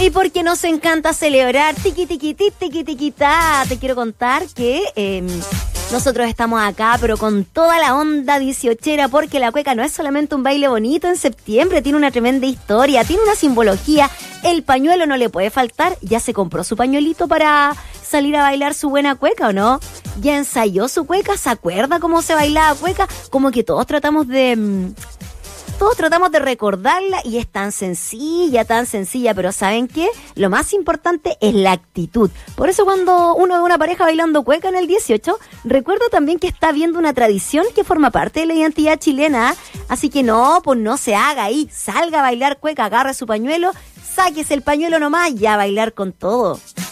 Y porque nos encanta celebrar tiqui tiqui tiqui tiquita, te quiero contar que nosotros estamos acá, pero con toda la onda 18era, porque la cueca no es solamente un baile bonito en septiembre, tiene una tremenda historia, tiene una simbología. El pañuelo no le puede faltar. ¿Ya se compró su pañuelito para salir a bailar su buena cueca o no? ¿Ya ensayó su cueca? ¿Se acuerda cómo se bailaba cueca? Como que todos tratamos de recordarla y es tan sencilla, pero ¿saben qué? Lo más importante es la actitud. Por eso cuando uno ve una pareja bailando cueca en el 18, recuerda también que está viendo una tradición que forma parte de la identidad chilena. Así que no se haga ahí, salga a bailar cueca, agarre su pañuelo, sáquese el pañuelo nomás y a bailar con todo.